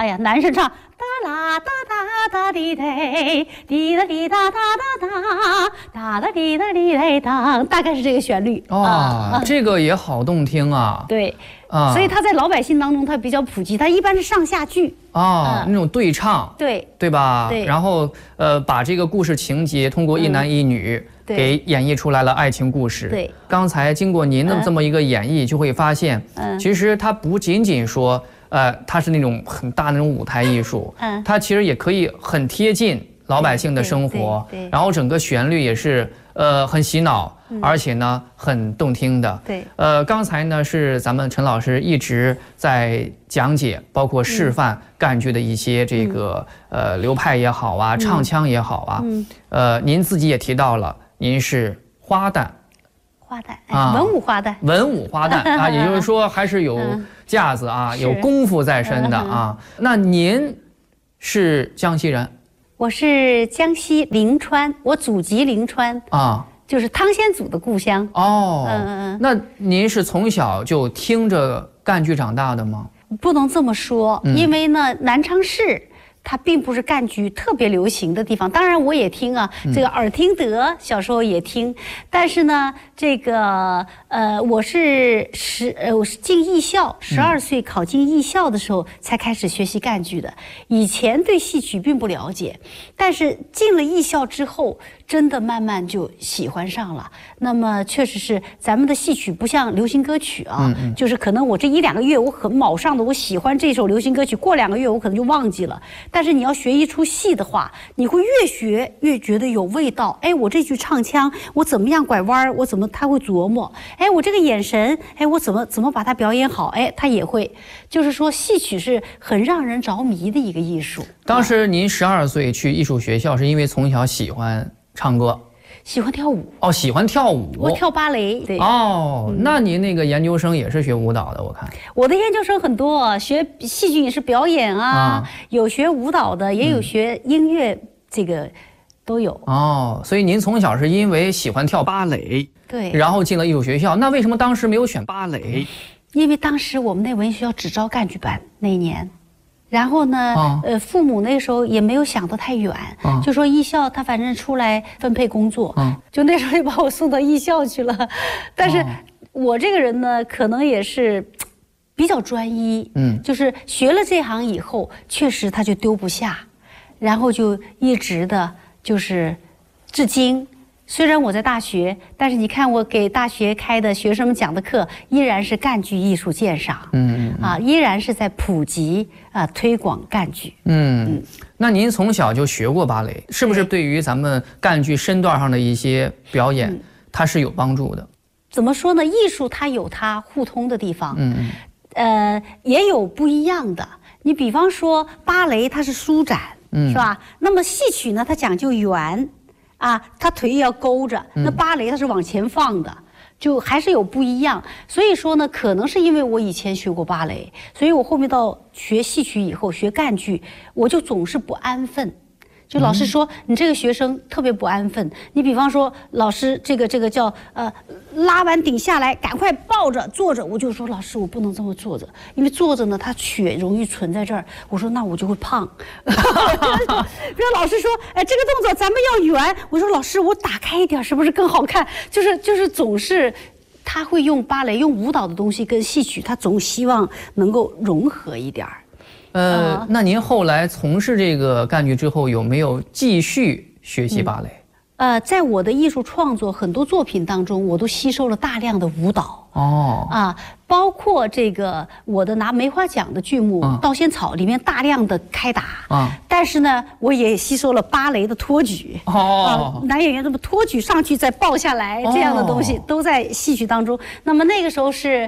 哎呀，男生唱哒啦哒哒哒滴嘞，滴啦滴哒哒哒哒，哒啦滴啦滴嘞当，大概是这个旋律。 这个也好动听啊。 对。所以他在老百姓当中他比较普及，他一般是上下句那种对唱，对吧？ 对。 然后把这个故事情节通过一男一女给演绎出来了爱情故事。 对。 刚才经过您的这么一个演绎，就会发现，其实它不仅仅说，它是那种很大的那种舞台艺术，它其实也可以很贴近老百姓的生活，然后整个旋律也是很洗脑。而且呢，很动听的。 对。 刚才呢是咱们陈老师一直在讲解，包括示范赣剧的一些这个流派也好啊，唱腔也好啊。您自己也提到了，您是花旦。 花旦，文武花旦。 文武花旦啊，也就是说还是有架子啊，有功夫在身的啊。那您是江西人？ 我是江西临川，我祖籍临川啊。就是汤显祖的故乡那您是从小就听着赣剧长大的吗？ 不能这么说，因为呢，南昌市它并不是赣剧特别流行的地方。当然我也听啊，这个耳听得，小时候也听。但是呢，这个我是进艺校，12岁考进艺校的时候才开始学习赣剧的。以前对戏曲并不了解，但是进了艺校之后，真的慢慢就喜欢上了。那么确实是咱们的戏曲不像流行歌曲啊，就是可能我这1-2个月我很卯上的，我喜欢这首流行歌曲，过2个月我可能就忘记了。但是你要学一出戏的话，你会越学越觉得有味道。哎，我这句唱腔，我怎么样拐弯，我怎么他会琢磨。哎，我这个眼神，哎，我怎么把它表演好，哎，他也会。就是说，戏曲是很让人着迷的一个艺术。 当时您12岁去艺术学校，是因为从小喜欢唱歌？ 喜欢跳舞喜欢跳舞， 我跳芭蕾。对那您那个研究生也是学舞蹈的，我看。 我的研究生很多，学戏剧也是表演有学舞蹈的，也有学音乐，这个都有。 所以您从小是因为喜欢跳芭蕾， 对， 然后进了艺术学校。那为什么当时没有选芭蕾？ 因为当时我们那文艺学校只招赣剧班那一年。然后呢，父母那时候也没有想得太远，就说艺校他反正出来分配工作，就那时候就把我送到艺校去了。但是我这个人呢，可能也是比较专一，就是学了这行以后，确实他就丢不下，然后就一直的就是至今。虽然我在大学，但是你看我给大学开的学生们讲的课，依然是赣剧艺术鉴赏，依然是在普及推广赣剧。 那您从小就学过芭蕾，是不是对于咱们赣剧身段上的一些表演，它是有帮助的？ 怎么说呢？艺术它有它互通的地方，也有不一样的。你比方说芭蕾它是舒展，是吧？那么戏曲呢，它讲究圆。他腿要勾着，那芭蕾它是往前放的，就还是有不一样。所以说呢，可能是因为我以前学过芭蕾，所以我后面到学戏曲以后，学赣剧，我就总是不安分。就老师说你这个学生特别不安分。你比方说老师这个叫拉完顶下来，赶快抱着坐着，我就说老师我不能这么坐着，因为坐着呢它血容易存在这儿。我说那我就会胖。比如老师说这个动作咱们要圆，我说老师我打开一点是不是更好看？就是总是。他会用芭蕾用舞蹈的东西跟戏曲，他总希望能够融合一点。 那您后来从事这个赣剧之后，有没有继续学习芭蕾？ 在我的艺术创作很多作品当中，我都吸收了大量的舞蹈。包括这个我的拿梅花奖的剧目《稻仙草》里面大量的开打。但是呢，我也吸收了芭蕾的托举。男演员这么托举上去再抱下来这样的东西，都在戏曲当中。那么那个时候是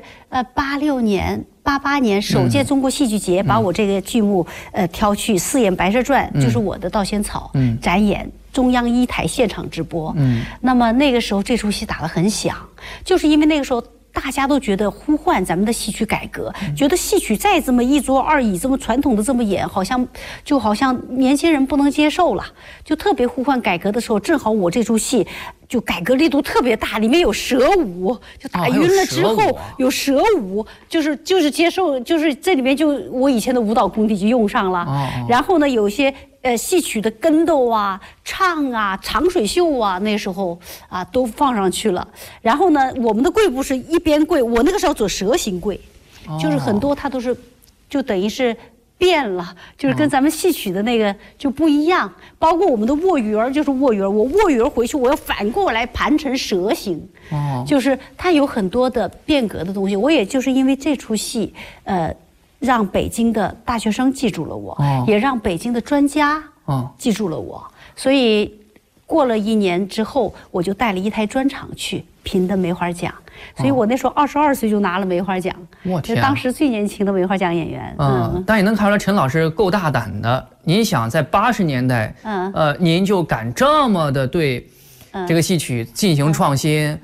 86年。88年首届中国戏剧节把我这个剧目挑去4演《白蛇传》，就是我的《稻仙草》展演，中央1台现场直播。那么那个时候这出戏打得很响，就是因为那个时候大家都觉得呼唤咱们的戏曲改革，觉得戏曲再这么1桌2椅这么传统的这么演，好像年轻人不能接受了，就特别呼唤改革的时候，正好我这出戏就改革力度特别大，里面有蛇舞，就打晕了之后有蛇舞，就是接受，就是这里面就我以前的舞蹈功底就用上了。然后呢，有些戏曲的跟斗啊、唱啊、长水袖啊，那时候啊都放上去了。然后呢，我们的跪步是一边跪，我那个时候走蛇形跪，就是很多它都是，就等于是。变了，就是跟咱们戏曲的那个就不一样，包括我们的卧鱼儿就是卧鱼儿，我卧鱼儿回去我要反过来盘成蛇形，就是它有很多的变革的东西。我也就是因为这出戏，让北京的大学生记住了我，也让北京的专家记住了我，所以过了1年之后，我就带了一台专场去评的梅花奖。所以我那时候22岁就拿了梅花奖， 我天， 当时最年轻的梅花奖演员。 但也能看出来陈老师够大胆的。您想在80年代，您就敢这么的对这个戏曲进行创新，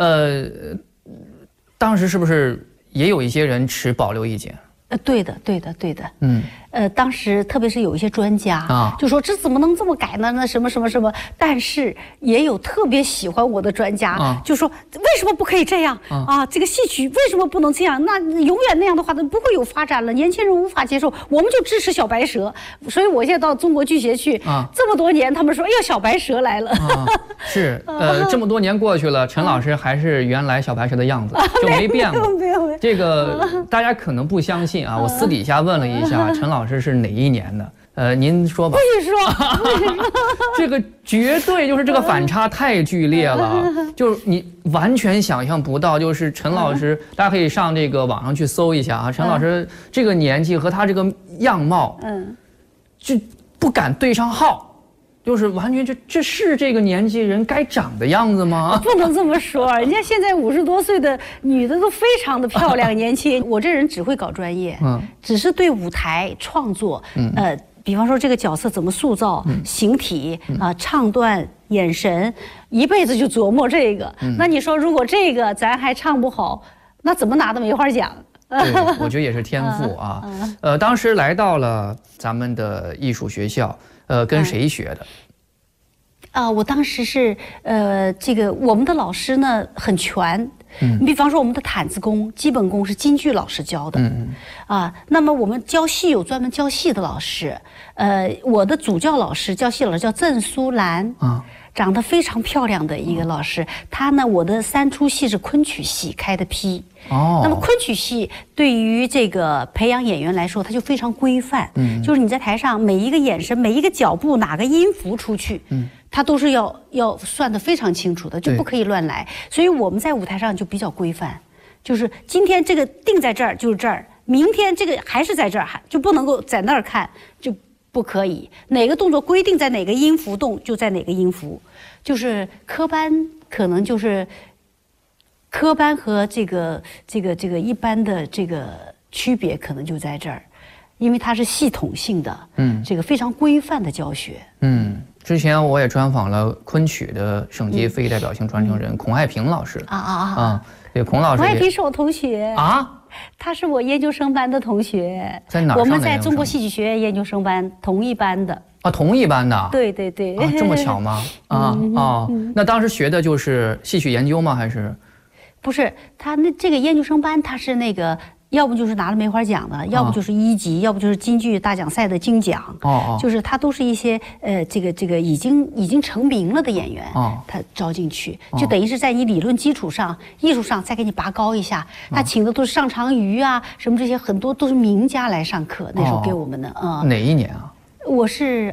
当时是不是也有一些人持保留意见？ 对的。当时特别是有一些专家就说这怎么能这么改呢？那什么，但是也有特别喜欢我的专家，就说为什么不可以这样啊？这个戏曲为什么不能这样？那永远那样的话，那不会有发展了，年轻人无法接受，我们就支持小白蛇。所以我现在到中国剧协去这么多年，他们说哎呀小白蛇来了。 是这么多年过去了，陈老师还是原来小白蛇的样子，就没变过。 没有。 这个大家可能不相信啊，我私底下问了一下陈老师是哪一年的？您说吧。 不许说。 这个绝对就是这个反差太剧烈了，就是你完全想象不到，就是陈老师，大家可以上这个网上去搜一下啊，陈老师这个年纪和他这个样貌，就不敢对上号。就是完全这是这个年纪人该长的样子吗？ 不能这么说，人家现在50多岁的女的都非常的漂亮年轻。我这人只会搞专业，只是对舞台创作，比方说这个角色怎么塑造，形体唱段、眼神，一辈子就琢磨这个。那你说如果这个咱还唱不好，那怎么拿的梅花奖？ 对，我觉得也是天赋啊。当时来到了咱们的艺术学校。跟谁学的？ 我当时是这个我们的老师呢很全，你比方说我们的毯子功、基本功是京剧老师教的，那么我们教戏有专门教戏的老师，我的主教老师教戏老师叫郑苏兰，长得非常漂亮的一个老师，他呢我的3出戏是昆曲系开的批。那么昆曲系对于这个培养演员来说，它就非常规范，就是你在台上每一个眼神、每一个脚步、哪个音符出去，它都是要算得非常清楚的，就不可以乱来。所以我们在舞台上就比较规范，就是今天这个定在这儿就是这儿，明天这个还是在这儿，就不能够在那儿看，就不可以。哪个动作规定在哪个音符动，就在哪个音符，就是科班可能就是。科班和这个一般的这个区别可能就在这儿，因为它是系统性的，这个非常规范的教学。 之前我也专访了昆曲的省级非代表性传承人孔爱萍老师。对，孔老师。 孔爱萍是我同学啊， 他是我研究生班的同学。 在哪儿？ 我们在中国戏曲学院研究生班同一班的。 同一班的。 对。 这么巧吗？那当时学的就是戏曲研究吗？还是？ 不是，他这个研究生班，他是那个，要不就是拿了梅花奖的，要不就是1级，要不就是京剧大奖赛的金奖。就是他都是一些这个已经成名了的演员，他招进去，就等于是在你理论基础上、艺术上再给你拔高一下。他请的都是上长瑜啊，什么这些很多都是名家来上课，那时候给我们的。 哪一年啊？ 我是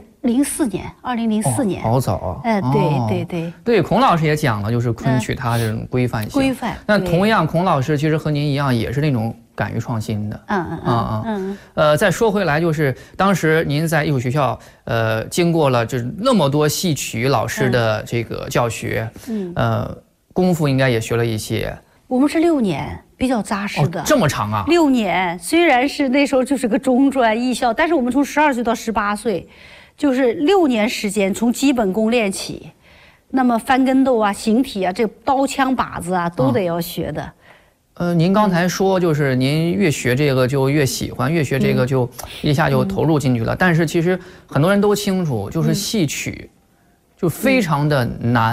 2004年， 好早啊！对，孔老师也讲了，就是昆曲它这种规范性。 规范。 那同样，孔老师其实和您一样，也是那种敢于创新的。再说回来，就是当时您在艺术学校，经过了就是那么多戏曲老师的这个教学，功夫应该也学了一些。 我们是6年。比较扎实的。 这么长啊 ？6年，虽然是那时候就是个中专艺校，但是我们从12岁到18岁，就是6年时间，从基本功练起。那么翻跟斗啊、形体啊、这刀枪把子啊，都得要学的。 您刚才说就是您越学这个就越喜欢，越学这个就一下就投入进去了。但是其实很多人都清楚，就是戏曲就非常的难。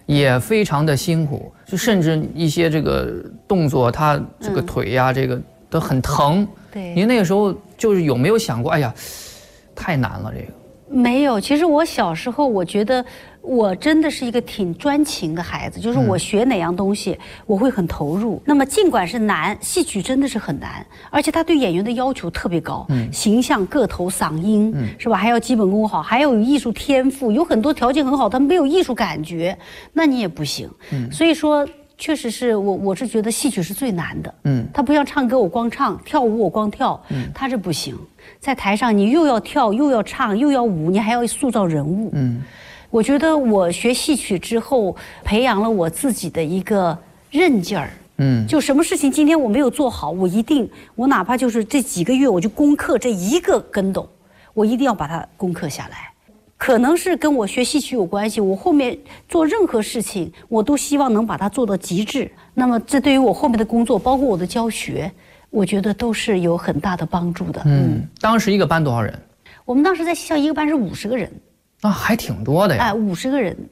也非常的辛苦，就甚至一些这个动作，他这个腿呀，这个都很疼。 对， 您那个时候就是有没有想过，哎呀，太难了这个？ 没有，其实我小时候我觉得我真的是一个挺专情的孩子，就是我学哪样东西我会很投入。那么尽管是难，戏曲真的是很难，而且他对演员的要求特别高，形象、个头、嗓音，是吧？还要基本功好，还要有艺术天赋，有很多条件很好，他没有艺术感觉，那你也不行。所以说。确实是我是觉得戏曲是最难的，它不像唱歌我光唱，跳舞我光跳，它是不行。在台上你又要跳又要唱又要舞，你还要塑造人物，我觉得我学戏曲之后，培养了我自己的一个韧劲儿，就什么事情今天我没有做好，我哪怕就是这几个月我就攻克这一个跟斗，我一定要把它攻克下来。可能是跟我学戏曲有关系，我后面做任何事情，我都希望能把它做到极致。那么这对于我后面的工作，包括我的教学，我觉得都是有很大的帮助的。 当时一个班多少人？ 我们当时在戏校一个班是50个人， 那还挺多的呀。 50个人，